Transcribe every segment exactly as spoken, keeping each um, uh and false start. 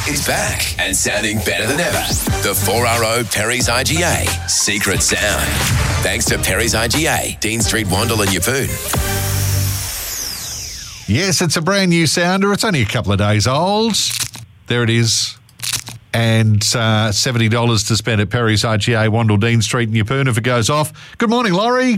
It's back and sounding better than ever. The four R O Perry's I G A Secret Sound. Thanks to Perry's I G A, Dean Street, Wandle and Yeppoon. Yes, it's a brand new sounder. It's only a couple of days old. There it is. And uh, seventy dollars to spend at Perry's I G A, Wandle, Dean Street and Yeppoon if it goes off. Good morning, Laurie.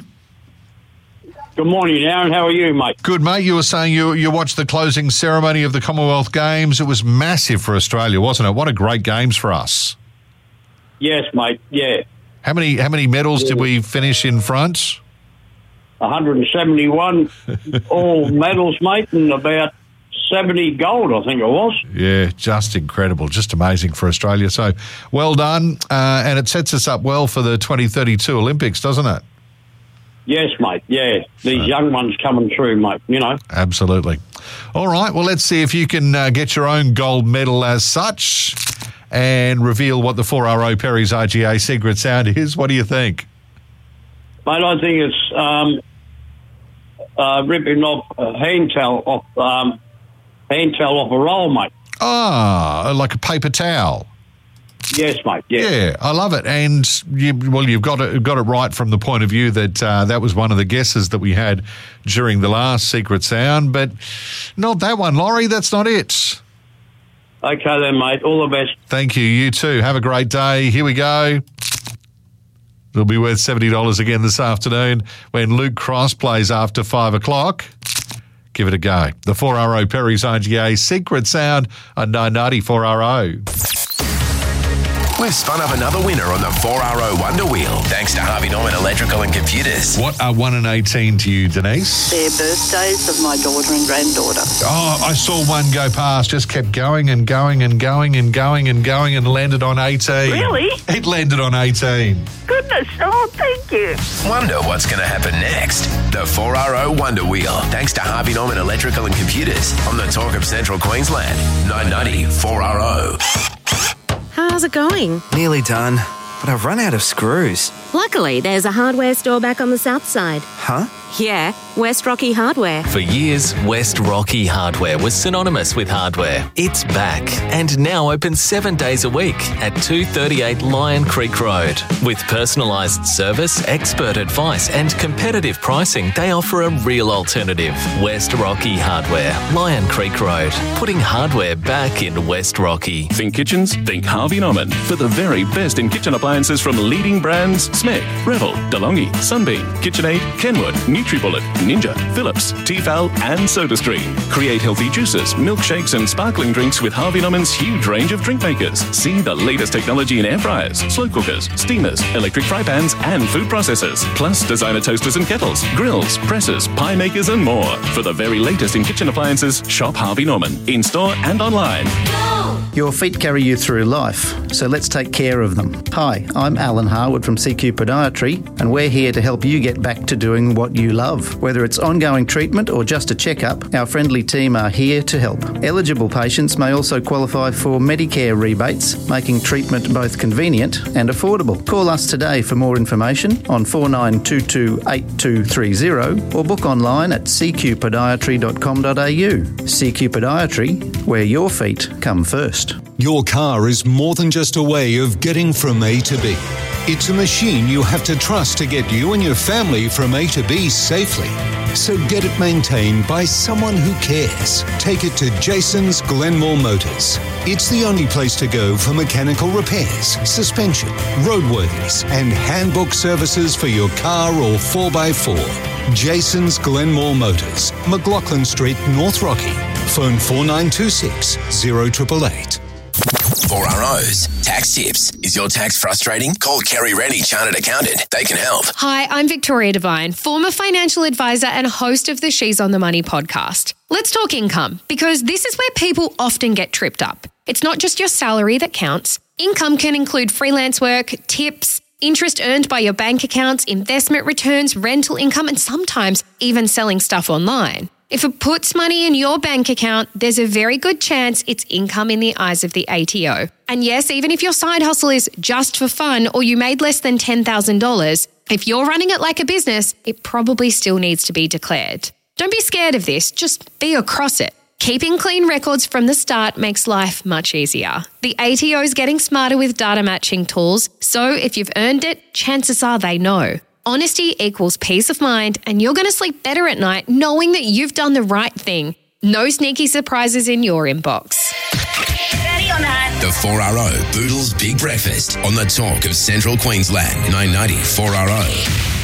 Good morning, Aaron. How are you, mate? Good, mate. You were saying you you watched the closing ceremony of the Commonwealth Games. It was massive for Australia, wasn't it? What a great Games for us. Yes, mate. Yeah. How many how many medals yeah. did we finish in front? one hundred seventy-one all medals, mate, and about seventy gold, I think it was. Yeah, just incredible. Just amazing for Australia. So, well done. Uh, and it sets us up well for the twenty thirty-two Olympics, doesn't it? Yes, mate, yeah. These so, young ones coming through, mate, you know. Absolutely. All right, well, let's see if you can uh, get your own gold medal as such and reveal what the four R O Perry's I G A Secret Sound is. What do you think? Mate, I think it's um, uh, ripping off a hand towel off, um, hand towel off a roll, mate. Ah, like a paper towel. Yes, mate. Yeah. yeah, I love it. And, you, well, you've got it, got it right from the point of view that uh, that was one of the guesses that we had during the last Secret Sound, but not that one, Laurie. That's not it. Okay then, mate. All the best. Thank you. You too. Have a great day. Here we go. It'll be worth seventy dollars again this afternoon when Luke Cross plays after five o'clock. Give it a go. The four R O Perry's I G A Secret Sound on nine ninety four R O. We've spun up another winner on the four R O Wonder Wheel, thanks to Harvey Norman Electrical and Computers. What are one and eighteen to you, Denise? They're birthdays of my daughter and granddaughter. Oh, I saw one go past, just kept going and going and going and going and going and landed on eighteen. Really? It landed on eighteen. Goodness, oh, thank you. Wonder what's going to happen next. The four R O Wonder Wheel, thanks to Harvey Norman Electrical and Computers on the talk of Central Queensland. nine ninety four R O. How's it going? Nearly done, but I've run out of screws. Luckily, there's a hardware store back on the south side. Huh? Yeah, West Rocky Hardware. For years, West Rocky Hardware was synonymous with hardware. It's back and now open seven days a week at two thirty-eight Lion Creek Road. With personalised service, expert advice and competitive pricing, they offer a real alternative. West Rocky Hardware, Lion Creek Road. Putting hardware back in West Rocky. Think kitchens? Think Harvey Norman. For the very best in kitchen appliances from leading brands Smeg, Revel, DeLonghi, Sunbeam, KitchenAid, Kenwood, NutriBullet, Ninja, Philips, Tefal and SodaStream. Create healthy juices, milkshakes and sparkling drinks with Harvey Norman's huge range of drink makers. See the latest technology in air fryers, slow cookers, steamers, electric fry pans and food processors. Plus designer toasters and kettles, grills, presses, pie makers and more. For the very latest in kitchen appliances, shop Harvey Norman. In store and online. Your feet carry you through life, so let's take care of them. Hi, I'm Alan Harwood from C Q Podiatry, and we're here to help you get back to doing what you love. Whether it's ongoing treatment or just a checkup, our friendly team are here to help. Eligible patients may also qualify for Medicare rebates, making treatment both convenient and affordable. Call us today for more information on four nine two two, eight two three zero or book online at c q podiatry dot com dot a u. C Q Podiatry, where your feet come first. Your car is more than just a way of getting from A to B. It's a machine you have to trust to get you and your family from A to B safely. So get it maintained by someone who cares. Take it to Jason's Glenmore Motors. It's the only place to go for mechanical repairs, suspension, roadworthies, and handbook services for your car or four by four. Jason's Glenmore Motors, McLaughlin Street, North Rocky. Phone four nine two six, zero eight eight eight. four R O's Tax Tips. Is your tax frustrating? Call Kerry Rennie, Chartered Accountant. They can help. Hi, I'm Victoria Devine, former financial advisor and host of the She's on the Money podcast. Let's talk income, because this is where people often get tripped up. It's not just your salary that counts. Income can include freelance work, tips, interest earned by your bank accounts, investment returns, rental income, and sometimes even selling stuff online. If it puts money in your bank account, there's a very good chance it's income in the eyes of the A T O. And yes, even if your side hustle is just for fun or you made less than ten thousand dollars, if you're running it like a business, it probably still needs to be declared. Don't be scared of this, just be across it. Keeping clean records from the start makes life much easier. The A T O's getting smarter with data matching tools, so if you've earned it, chances are they know. Honesty equals peace of mind, and you're going to sleep better at night knowing that you've done the right thing. No sneaky surprises in your inbox. Ready or not? The four R O Boodles Big Breakfast on the Talk of Central Queensland. nine ninety four R O.